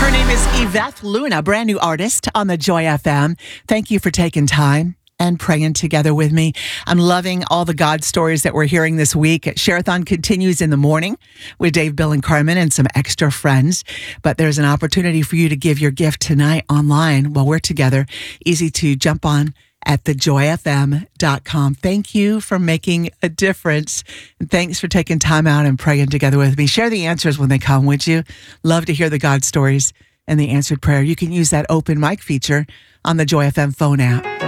Her name is Yvette Luna, brand new artist on the Joy FM. Thank you for taking time and praying together with me. I'm loving all the God stories that we're hearing this week. Share-a-thon continues in the morning with Dave, Bill, and Carmen and some extra friends. But there's an opportunity for you to give your gift tonight online while we're together. Easy to jump on at thejoyfm.com. Thank you for making a difference. And thanks for taking time out and praying together with me. Share the answers when they come, would you? Love to hear the God stories and the answered prayer. You can use that open mic feature on the Joy FM phone app.